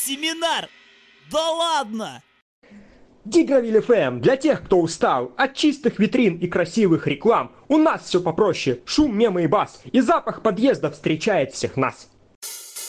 Семинар? Да ладно! Дигравиль ФМ для тех, кто устал от чистых витрин и красивых реклам. У нас все попроще: шум, мемы и бас, и запах подъезда встречает всех нас.